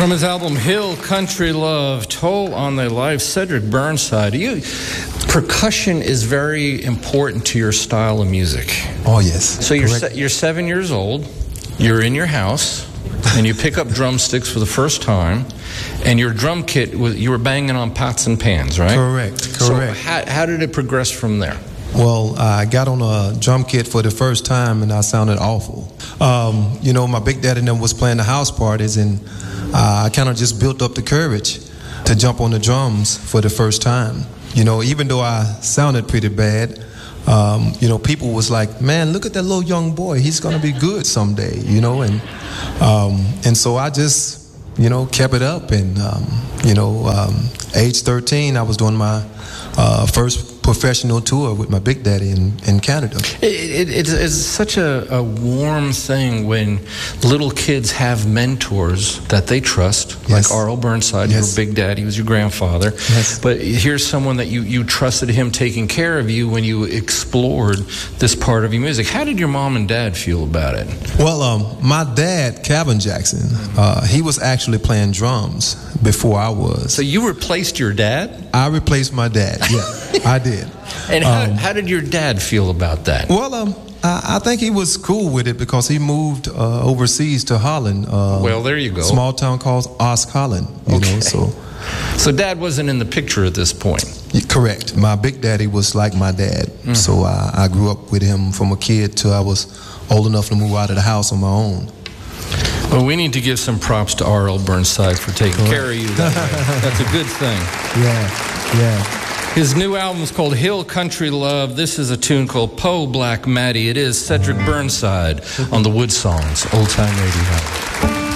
From his album Hill Country Love, Toll on Thy Life, Cedric Burnside. Percussion is very important to your style of music. Oh, yes. So you're 7 years old, you're in your house, and you pick up drumsticks for the first time, and your drum kit, you were banging on pots and pans, right? Correct. So how did it progress from there? Well, I got on a drum kit for the first time, and I sounded awful. My Big Daddy and them was playing the house parties, and I kind of just built up the courage to jump on the drums for the first time. Even though I sounded pretty bad, people was like, man, look at that little young boy. He's going to be good someday, and so I just, kept it up. And, age 13, I was doing my first professional tour with my Big Daddy in Canada. It's such a warm thing when little kids have mentors that they trust, like Arl Burnside, your Big Daddy was your grandfather. Yes. But here's someone that you trusted him taking care of you when you explored this part of your music. How did your mom and dad feel about it? Well, my dad, Calvin Jackson, he was actually playing drums before I was. So you replaced your dad? I replaced my dad, yeah, I did. And how did your dad feel about that? Well, I think he was cool with it because he moved overseas to Holland. Well, there you go. Small town called Oscolin, you know. So Dad wasn't in the picture at this point? Correct. My Big Daddy was like my dad. Mm-hmm. So I grew up with him from a kid till I was old enough to move out of the house on my own. Well, we need to give some props to R.L. Burnside for taking care of you that way. That's a good thing. Yeah. His new album is called Hill Country Love. This is a tune called Poe Black Maddie. It is Cedric Burnside on the Wood Songs, Old Time Radio.